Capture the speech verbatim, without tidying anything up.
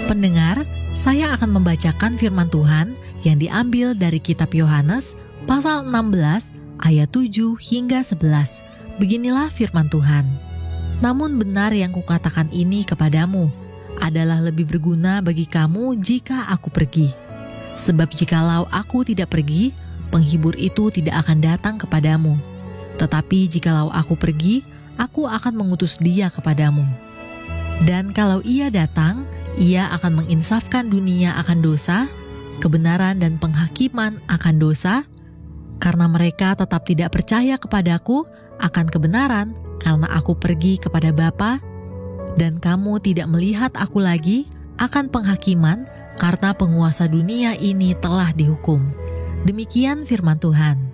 Pendengar, saya akan membacakan firman Tuhan yang diambil dari kitab Yohanes pasal enam belas ayat tujuh hingga sebelas. Beginilah firman Tuhan. Namun benar yang kukatakan ini kepadamu adalah lebih berguna bagi kamu jika aku pergi. Sebab jikalau aku tidak pergi, penghibur itu tidak akan datang kepadamu. Tetapi jikalau aku pergi, aku akan mengutus dia kepadamu. Dan kalau ia datang, ia akan menginsafkan dunia akan dosa, kebenaran dan penghakiman akan dosa, karena mereka tetap tidak percaya kepadaku akan kebenaran, karena aku pergi kepada Bapa, dan kamu tidak melihat aku lagi akan penghakiman, karena penguasa dunia ini telah dihukum. Demikian firman Tuhan.